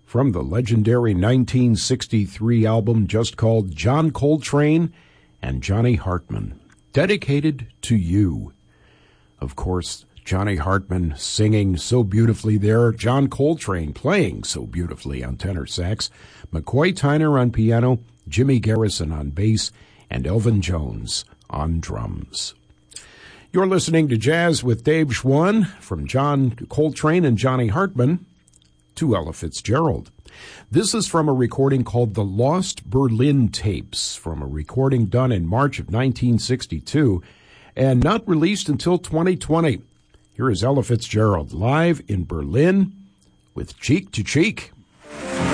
from the legendary 1963 album just called John Coltrane and Johnny Hartman, dedicated to you. Of course, Johnny Hartman singing so beautifully there, John Coltrane playing so beautifully on tenor sax, McCoy Tyner on piano, Jimmy Garrison on bass, and Elvin Jones on drums. You're listening to Jazz with Dave Schwann, from John Coltrane and Johnny Hartman to Ella Fitzgerald. This is from a recording called The Lost Berlin Tapes, from a recording done in March of 1962 and not released until 2020. Here is Ella Fitzgerald live in Berlin with Cheek to Cheek.